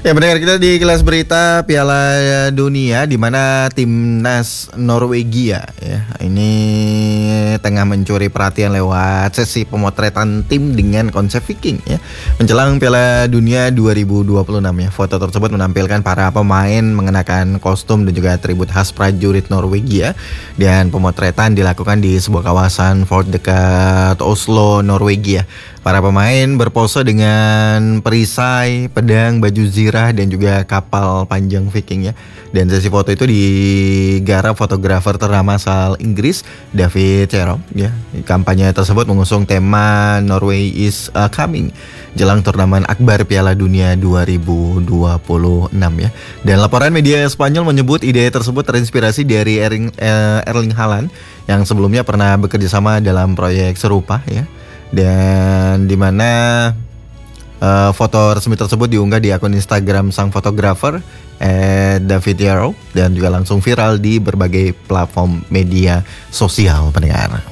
Ya, pendengar kita di kelas berita Piala Dunia di mana timnas Norwegia ya ini tengah mencuri perhatian lewat sesi pemotretan tim dengan konsep Viking ya. Menjelang Piala Dunia 2026 ya. Foto tersebut menampilkan para pemain mengenakan kostum dan juga atribut khas prajurit Norwegia, dan pemotretan dilakukan di sebuah kawasan Fort dekat Oslo, Norwegia. Para pemain berpose dengan perisai, pedang, baju zirah, dan juga kapal panjang Viking ya. Dan sesi foto itu digarap fotografer ternama asal Inggris, David Cherrom ya. Kampanye tersebut mengusung tema Norway is Coming jelang turnamen akbar Piala Dunia 2026 ya. Dan laporan media Spanyol menyebut ide tersebut terinspirasi dari Erling Haaland yang sebelumnya pernah bekerja sama dalam proyek serupa ya. Dan di mana foto resmi tersebut diunggah di akun Instagram sang fotografer David Yarrow dan juga langsung viral di berbagai platform media sosial pendengar.